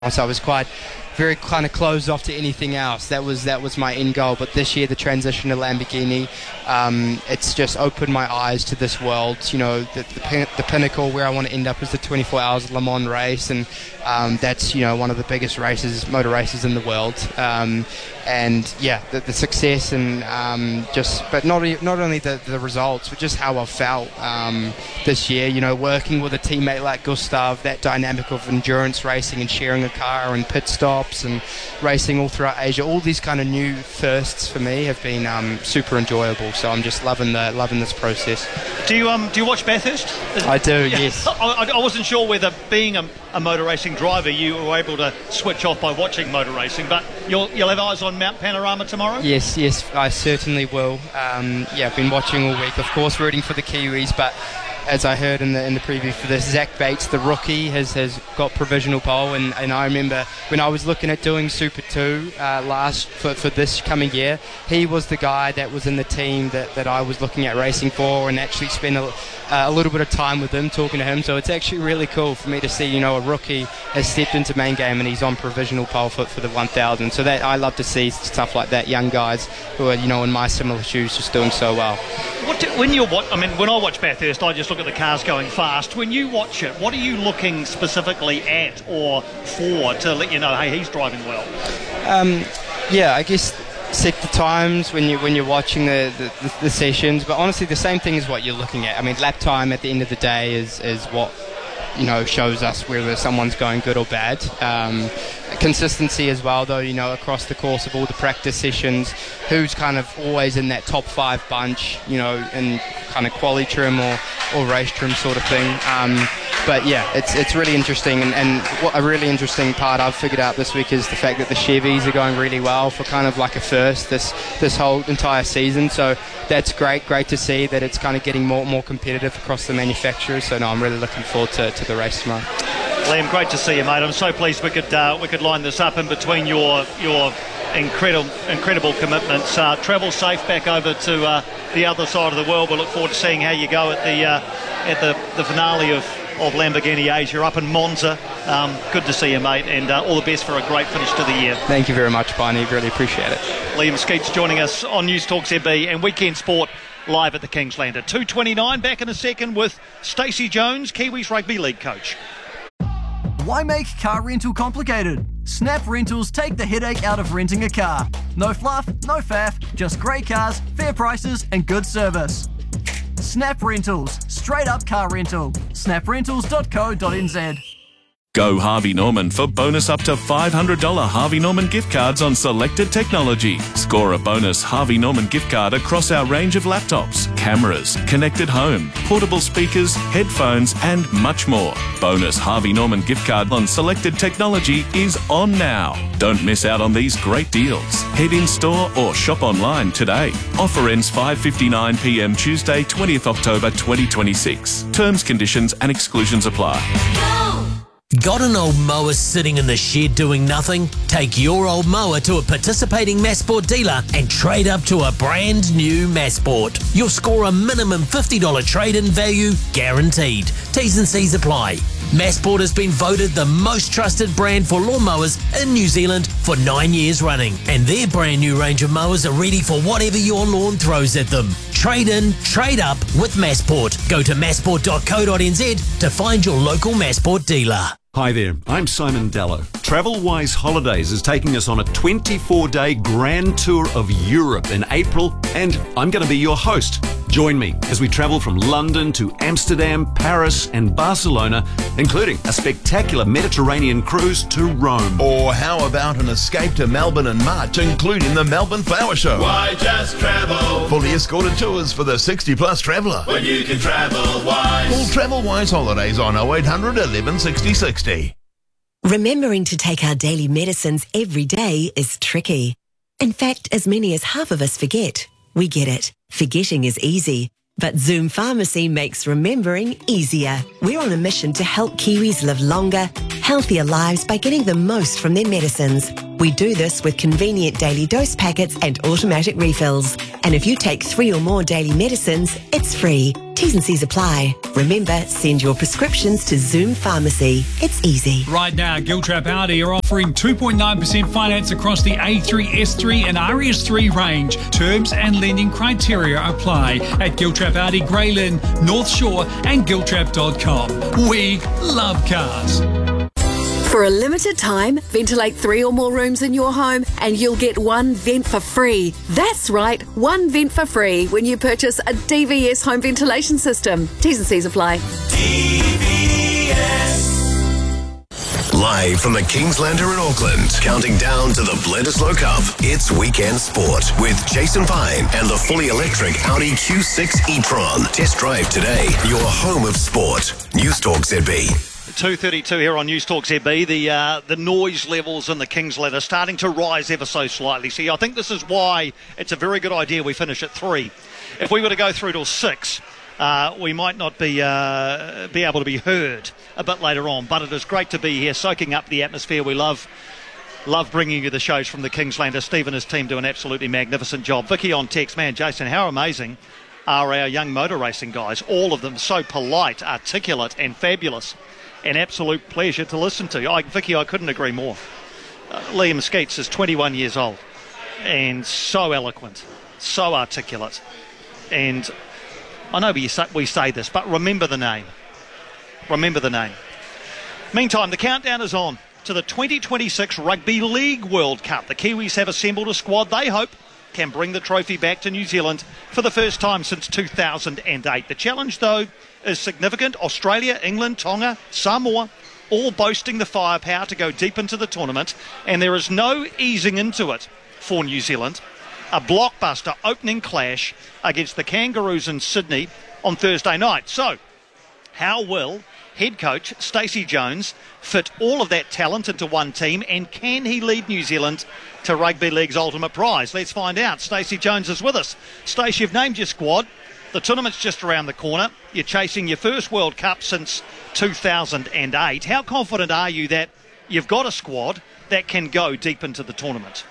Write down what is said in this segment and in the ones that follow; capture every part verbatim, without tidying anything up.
So I was quite, very kind of closed off to anything else. That was that was my end goal. But this year, the transition to Lamborghini, um, it's just opened my eyes to this world. You know, the, the, pin- the pinnacle where I want to end up is the twenty-four hours Le Mans race, and um, that's, you know, one of the biggest races, motor races in the world. Um, and yeah, the, the success and um, just, but not not only the, the results, but just how I felt um, this year. You know, working with a teammate like Gustav, that dynamic of endurance racing and sharing a car and pit stops and racing all throughout Asia. All these kind of new firsts for me have been um, super enjoyable. So I'm just loving the loving this process. Do you um do you watch Bathurst? I do, yeah. Yes. I, I wasn't sure whether being a, a motor racing driver you were able to switch off by watching motor racing, but you'll you'll have eyes on Mount Panorama tomorrow? Yes, yes, I certainly will. Um, yeah, I've been watching all week, of course, rooting for the Kiwis, but as I heard in the in the preview for this, Zach Bates, the rookie, has, has got provisional pole, and, and I remember when I was looking at doing Super two uh, last for, for this coming year, he was the guy that was in the team that, that I was looking at racing for, and actually spent a, uh, a little bit of time with him, talking to him. So it's actually really cool for me to see, you know, a rookie has stepped into main game and he's on provisional pole for, for the one thousand. So that I love to see stuff like that, young guys who are, you know, in my similar shoes, just doing so well. What do, when you watch, I mean, when I watch Bathurst, I just look at the cars going fast. When you watch it, what are you looking specifically at or for to let you know, hey, he's driving well? Um, yeah, I guess set the times when you when you're watching the, the, the sessions, but honestly, the same thing is what you're looking at. I mean, lap time at the end of the day is is what, you know, shows us whether someone's going good or bad. Um, consistency as well, though, you know, across the course of all the practice sessions, who's kind of always in that top five bunch, you know, in kind of quali trim or, or race trim sort of thing. Um, but yeah, it's it's really interesting, and, and what a really interesting part I've figured out this week is the fact that the Chevys are going really well for kind of like a first this this whole entire season. So that's great, great to see that it's kind of getting more more competitive across the manufacturers. So no, I'm really looking forward to, to the race tomorrow. Liam, great to see you, mate. I'm so pleased we could uh, we could line this up in between your your incredible incredible commitments. Uh, travel safe back over to uh, the other side of the world. We'll look forward to seeing how you go at the uh, at the, the finale of, of Lamborghini Asia up in Monza. Um, good to see you, mate, and uh, all the best for a great finish to the year. Thank you very much, Barney. Really appreciate it. Liam Skeets joining us on News Talk Z B and Weekend Sport live at the Kingsland at two twenty-nine. Back in a second with Stacey Jones, Kiwis Rugby League coach. Why make car rental complicated? Snap Rentals take the headache out of renting a car. No fluff, no faff, just great cars, fair prices and good service. Snap Rentals, straight up car rental. snap rentals dot co dot n z. Go Harvey Norman for bonus up to five hundred dollars Harvey Norman gift cards on selected technology. Score a bonus Harvey Norman gift card across our range of laptops, cameras, connected home, portable speakers, headphones and much more. Bonus Harvey Norman gift card on selected technology is on now. Don't miss out on these great deals. Head in store or shop online today. Offer ends five fifty-nine p m Tuesday, twentieth October twenty twenty-six. Terms, conditions and exclusions apply. Got an old mower sitting in the shed doing nothing? Take your old mower to a participating Massport dealer and trade up to a brand new Massport. You'll score a minimum fifty dollars trade-in value guaranteed. T's and C's apply. Massport has been voted the most trusted brand for lawnmowers in New Zealand for nine years running, and their brand new range of mowers are ready for whatever your lawn throws at them. Trade in, trade up with Massport. Go to massport dot co dot n z to find your local Massport dealer. Hi there, I'm Simon Dallow. TravelWise Holidays is taking us on a twenty-four day grand tour of Europe in April, and I'm going to be your host. Join me as we travel from London to Amsterdam, Paris and Barcelona, including a spectacular Mediterranean cruise to Rome. Or how about an escape to Melbourne in March, including the Melbourne Flower Show? Why just travel? Fully escorted tours for the sixty plus traveller. When you can travel wise. Call TravelWise Holidays on oh eight hundred eleven sixty sixty. Remembering to take our daily medicines every day is tricky. In fact, as many as half of us forget. We get it. Forgetting is easy. But Zoom Pharmacy makes remembering easier. We're on a mission to help Kiwis live longer, healthier lives by getting the most from their medicines. We do this with convenient daily dose packets and automatic refills. And if you take three or more daily medicines, it's free. T's and C's apply. Remember, send your prescriptions to Zoom Pharmacy. It's easy. Right now, Giltrap Audi are offering two point nine percent finance across the A three, S three and R S three range. Terms and lending criteria apply at Giltrap Audi, Grey Lynn, North Shore and giltrap dot com. We love cars. For a limited time, ventilate three or more rooms in your home and you'll get one vent for free. That's right, one vent for free when you purchase a D V S home ventilation system. T's and C's apply. D V S. Live from the Kingslander in Auckland, counting down to the Bledisloe Cup, it's Weekend Sport with Jason Pine and the fully electric Audi Q six e-tron. Test drive today, your home of sport. News Talk Z B. two thirty-two here on News Talk Z B. The uh, the noise levels in the Kingsland are starting to rise ever so slightly. See, I think this is why it's a very good idea we finish at three. If we were to go through till six, uh, we might not be uh, be able to be heard a bit later on. But it is great to be here, soaking up the atmosphere. We love love bringing you the shows from the Kingslander. Steve and his team do an absolutely magnificent job. Vicky on text, man, Jason, how amazing are our young motor racing guys? All of them so polite, articulate, and fabulous. An absolute pleasure to listen to. I, Vicky, I couldn't agree more. Uh, Liam Skeets is twenty-one years old and so eloquent, so articulate. And I know we say, we say this, but remember the name. Remember the name. Meantime, the countdown is on to the twenty twenty-six Rugby League World Cup. The Kiwis have assembled a squad they hope can bring the trophy back to New Zealand for the first time since two thousand eight. The challenge, though, is significant. Australia, England, Tonga, Samoa, all boasting the firepower to go deep into the tournament, and there is no easing into it for New Zealand. A blockbuster opening clash against the Kangaroos in Sydney on Thursday night. So, how will head coach Stacey Jones fit all of that talent into one team, and can he lead New Zealand to Rugby League's ultimate prize? Let's find out. Stacey Jones is with us. Stacey, you've named your squad. The tournament's just around the corner. You're chasing your first World Cup since two thousand eight. How confident are you that you've got a squad that can go deep into the tournament?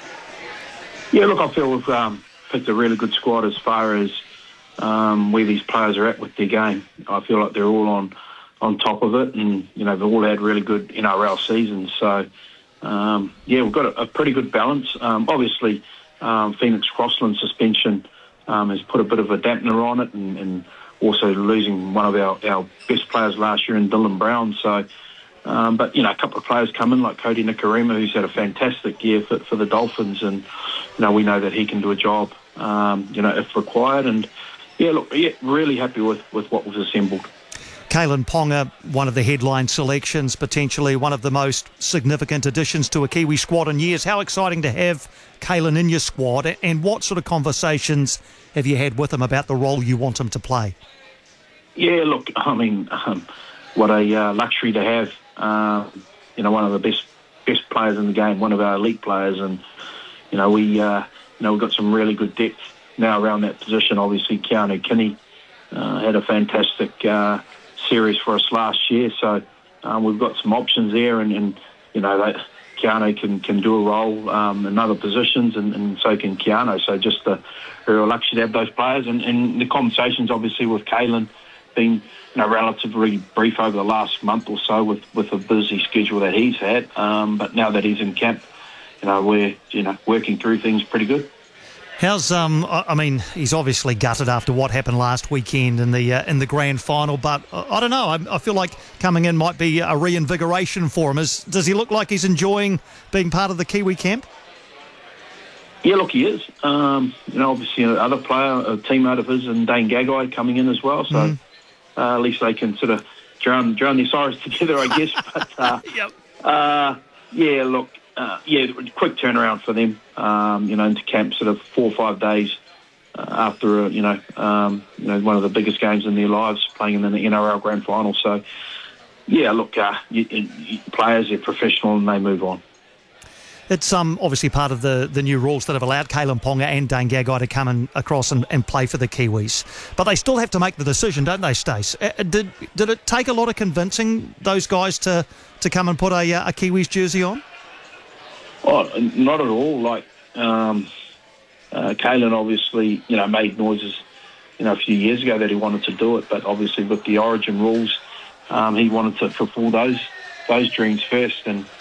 Yeah, look, I feel we've um, picked a really good squad as far as um, where these players are at with their game. I feel like they're all on, on top of it, and you know they've all had really good N R L seasons. So um, yeah, we've got a, a pretty good balance. Um, obviously, um, Phoenix Crossland suspension Um, has put a bit of a dampener on it, and, and also losing one of our, our best players last year in Dylan Brown. So, um, but, you know, a couple of players come in, like Cody Nikarima, who's had a fantastic year for, for the Dolphins, and, you know, we know that he can do a job, um, you know, if required. And, yeah, look, yeah, really happy with, with what was assembled. Kalyn Ponga, one of the headline selections, potentially one of the most significant additions to a Kiwi squad in years. How exciting to have Kalyn in your squad, and what sort of conversations have you had with him about the role you want him to play? Yeah, look, I mean, um, what a uh, luxury to have, uh, you know, one of the best best players in the game, one of our elite players, and, you know, we, uh, you know, we've got some really good depth now around that position. Obviously, Keanu Kinney uh, had a fantastic uh, series for us last year, so um, we've got some options there, and, and you know, that Keanu can, can do a role um, in other positions, and, and so can Keanu. So just a real luxury to have those players, and, and the conversations obviously with Kalyn been, you know, relatively brief over the last month or so with, with a busy schedule that he's had. Um, but now that he's in camp, you know, we're you know working through things pretty good. How's um? I mean, he's obviously gutted after what happened last weekend in the uh, in the grand final. But uh, I don't know. I, I feel like coming in might be a reinvigoration for him. Is does he look like he's enjoying being part of the Kiwi camp? Yeah, look, he is. Um, you know, obviously another player, a teammate of his, and Dane Gagai coming in as well. So mm. uh, at least they can sort of drown drown their sorrows together, I guess. But uh, yep. uh, yeah, look. Uh, yeah, quick turnaround for them, um, you know, into camp sort of four or five days uh, after, uh, you know, um, you know, one of the biggest games in their lives, playing in the N R L Grand Final. So, yeah, look, uh, you, you, players, they're professional and they move on. It's um, obviously part of the, the new rules that have allowed Kalyn Ponga and Dane Gagai to come in, across and, and play for the Kiwis. But they still have to make the decision, don't they, Stace? Uh, did did it take a lot of convincing those guys to, to come and put a, a Kiwis jersey on? Oh, not at all. Like, um, uh, Kalen obviously, you know, made noises, you know, a few years ago that he wanted to do it, but obviously with the Origin rules, um, he wanted to fulfil those those dreams first. And